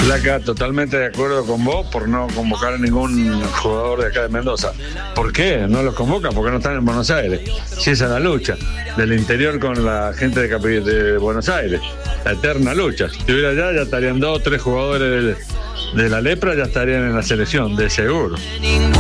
Flaca, totalmente de acuerdo con vos por no convocar a ningún jugador de acá de Mendoza. ¿Por qué? No los convocan porque no están en Buenos Aires. Si esa es la lucha del interior con la gente de Buenos Aires, la eterna lucha. Si estuviera allá ya estarían 2 o 3 jugadores de la lepra, ya estarían en la selección, de seguro.